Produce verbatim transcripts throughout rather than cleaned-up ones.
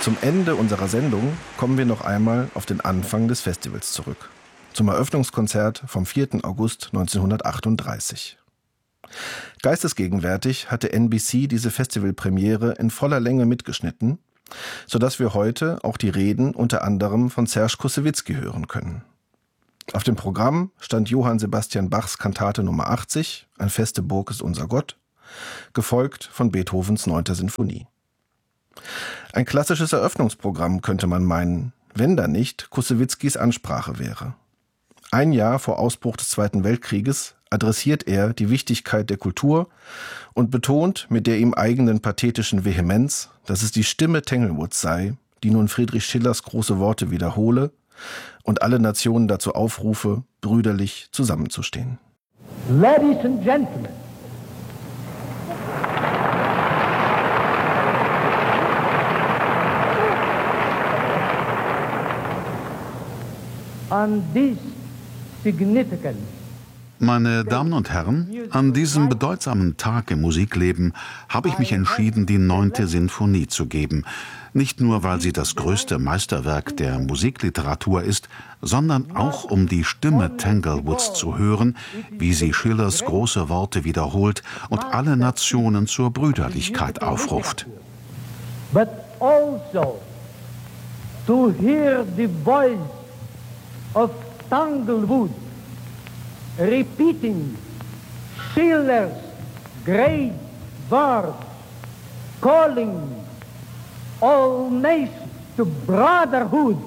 Zum Ende unserer Sendung kommen wir noch einmal auf den Anfang des Festivals zurück. Zum Eröffnungskonzert vom vierten August neunzehnhundertachtunddreißig. Geistesgegenwärtig hatte N B C diese Festivalpremiere in voller Länge mitgeschnitten, sodass wir heute auch die Reden unter anderem von Serge Koussewitzky hören können. Auf dem Programm stand Johann Sebastian Bachs Kantate Nummer achtzig, Ein feste Burg ist unser Gott, gefolgt von Beethovens neunter Sinfonie. Ein klassisches Eröffnungsprogramm könnte man meinen, wenn da nicht Koussewitzkys Ansprache wäre. Ein Jahr vor Ausbruch des Zweiten Weltkrieges adressiert er die Wichtigkeit der Kultur und betont mit der ihm eigenen pathetischen Vehemenz, dass es die Stimme Tanglewoods sei, die nun Friedrich Schillers große Worte wiederhole und alle Nationen dazu aufrufe, brüderlich zusammenzustehen. Ladies and Gentlemen, on this significant Meine Damen und Herren, an diesem bedeutsamen Tag im Musikleben habe ich mich entschieden, die neunte Sinfonie zu geben. Nicht nur, weil sie das größte Meisterwerk der Musikliteratur ist, sondern auch, um die Stimme Tanglewoods zu hören, wie sie Schillers große Worte wiederholt und alle Nationen zur Brüderlichkeit aufruft. but also to hear the voice of Tanglewood repeating Schiller's great words, calling all nations to brotherhood.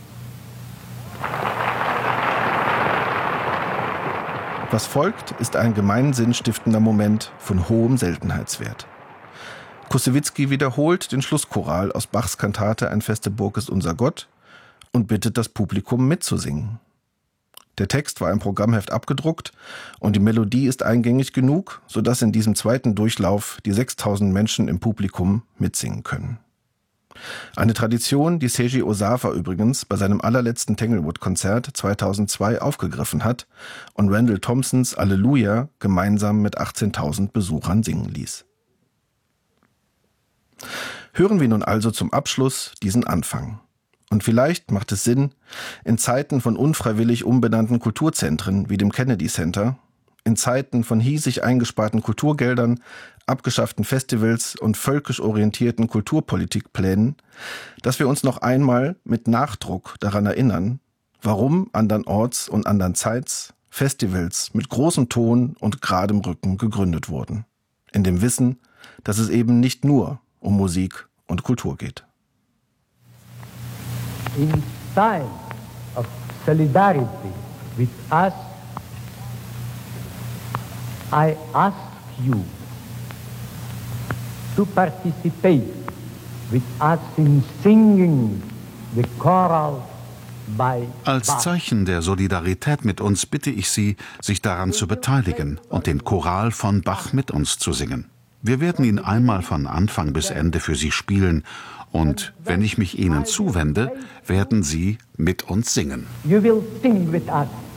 Was folgt, ist ein gemeinsinnstiftender Moment von hohem Seltenheitswert. Koussewitzky wiederholt den Schlusschoral aus Bachs Kantate Ein feste Burg ist unser Gott und bittet das Publikum mitzusingen. Der Text war im Programmheft abgedruckt und die Melodie ist eingängig genug, sodass in diesem zweiten Durchlauf die sechstausend Menschen im Publikum mitsingen können. Eine Tradition, die Seiji Ozawa übrigens bei seinem allerletzten Tanglewood-Konzert zweitausendzwei aufgegriffen hat und Randall Thompsons Alleluja gemeinsam mit achtzehntausend Besuchern singen ließ. Hören wir nun also zum Abschluss diesen Anfang. Und vielleicht macht es Sinn, in Zeiten von unfreiwillig umbenannten Kulturzentren wie dem Kennedy Center, in Zeiten von hiesig eingesparten Kulturgeldern, abgeschafften Festivals und völkisch orientierten Kulturpolitikplänen, dass wir uns noch einmal mit Nachdruck daran erinnern, warum andernorts und andernzeits Festivals mit großem Ton und geradem Rücken gegründet wurden. In dem Wissen, dass es eben nicht nur um Musik und Kultur geht. In time of solidarity with us, I ask you to participate with us in singing the choral by Als Bach. Zeichen der Solidarität mit uns bitte ich Sie, sich daran zu beteiligen und den Choral von Bach mit uns zu singen. Wir werden ihn einmal von Anfang bis Ende für Sie spielen und wenn ich mich Ihnen zuwende, werden Sie mit uns singen. You will sing with us.